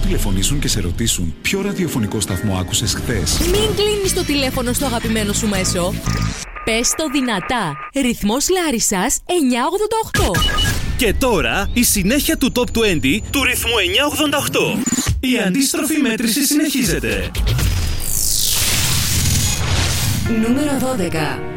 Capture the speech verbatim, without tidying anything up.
τηλεφωνήσουν και σε ρωτήσουν ποιο ραδιοφωνικό σταθμό άκουσες χθες? Μην κλείνεις το τηλέφωνο στο αγαπημένο σου μέσο. Πες το δυνατά. Ρυθμός Λάρισσας εννιακόσια ογδόντα οκτώ. Και τώρα η συνέχεια του Top είκοσι του ρυθμού εννιακόσια ογδόντα οκτώ. Η αντίστροφη μέτρηση συνεχίζεται. Νούμερο δώδεκα.